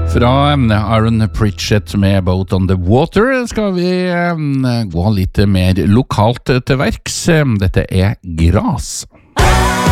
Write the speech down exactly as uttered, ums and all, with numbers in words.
Fra Aaron Pritchett med Boat on the Water skal vi gå litt mer lokalt til verks. Dette er Gras.